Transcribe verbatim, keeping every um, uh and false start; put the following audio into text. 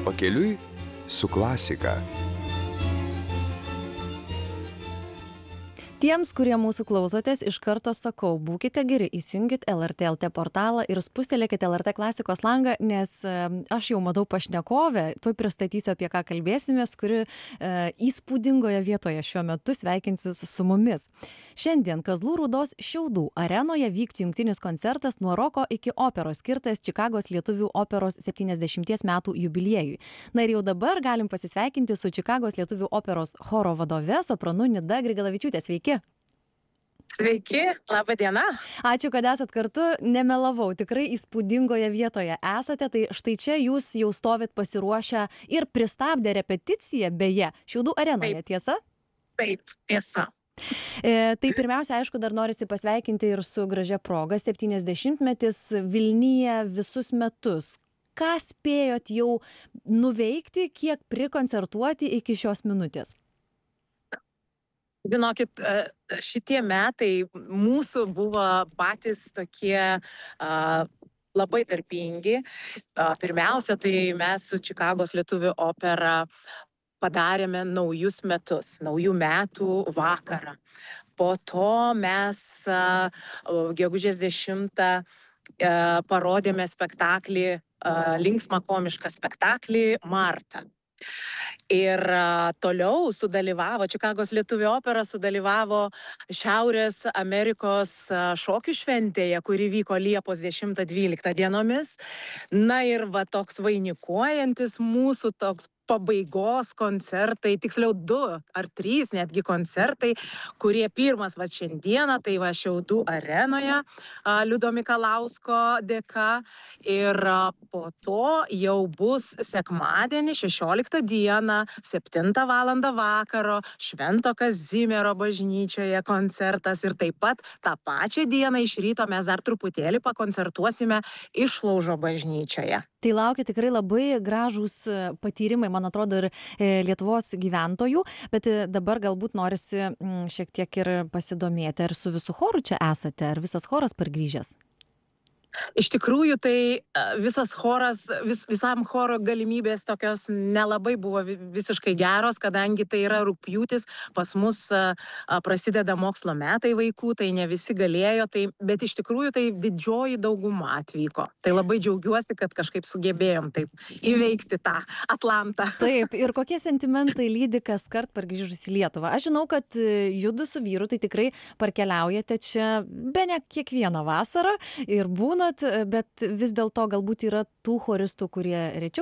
Pakeliui su klasika. Tiems, kurie mūsų klausotės, iš karto sakau, būkite geri, įsijungit L R T L T portalą ir spustelėkite L R T klasikos langą, nes e, aš jau matau pašnekovę, tuoj pristatysiu, apie ką kalbėsimės, kuri e, įspūdingoje vietoje šiuo metu sveikinsis su mumis. Šiandien Kazlų Rūdos Šiaudų arenoje vyks jungtinis koncertas nuo roko iki operos, skirtas Čikagos lietuvių operos septyniasdešimties metų jubiliejui. Na ir jau dabar galim pasisveikinti su Čikagos lietuvių operos choro vadove, sopranu Nida Grigalavičiūtė. Sveiki. Sveiki, laba diena. Ačiū, kad esat kartu, nemelavau, tikrai įspūdingoje vietoje esate, tai štai čia jūs jau stovit pasiruošę ir pristabdę repeticiją, beje, Šiaudų arenoje, Taip. tiesa? Taip, tiesa. E, tai pirmiausia, aišku, dar norisi pasveikinti ir su gražia proga, septyniasdešimtmetis Vilniuje visus metus. Ką spėjot jau nuveikti, kiek prikoncertuoti iki šios minutės? Žinokit, šitie metai mūsų buvo patys tokie a, labai darbingi. A, pirmiausia, tai mes su Čikagos lietuvių opera padarėme naujus metus, naujų metų vakarą. Po to mes a, gegužės dešimtą a, parodėme spektaklį, a, linksmą komišką spektaklį Marta. Ir a, toliau sudalyvavo, Čikagos lietuvių opera sudalyvavo Šiaurės Amerikos a, šokių šventėje, kuri vyko Liepos dešimtą dvyliktą dienomis. Na ir va toks vainikuojantis mūsų toks pabaigos koncertai, tiksliau du ar trys netgi koncertai, kurie pirmas va šiandieną, tai va Šiaudų arenoje a, Liudo Mikalausko dėka. Ir a, po to jau bus sekmadienį, šešioliktą dieną, septintą valandą vakaro, Švento Kazimiero bažnyčioje koncertas. Ir taip pat tą pačią dieną iš ryto mes dar truputėlį pakoncertuosime Išlaužo bažnyčioje. Tai laukia tikrai labai gražūs patyrimai, man atrodo, ir Lietuvos gyventojų, bet dabar galbūt norisi šiek tiek ir pasidomėti, ar su visu choru čia esate, ar visas choras pargrįžęs? Iš tikrųjų, tai visas choras, vis, visam choro galimybės tokios nelabai buvo visiškai geros, kadangi tai yra rugpjūtis, pas mus a, a, prasideda mokslo metai vaikų, tai ne visi galėjo, tai, bet iš tikrųjų tai didžioji dauguma atvyko. Tai labai džiaugiuosi, kad kažkaip sugebėjom taip įveikti tą Atlantą. Taip, ir kokie sentimentai lydi kas kart pargrįžus į Lietuvą? Aš žinau, kad judu su vyru tai tikrai parkeliaujate čia bene kiekvieną vasarą ir būna, bet vis dėlto galbūt yra tų choristų, kurie rečiau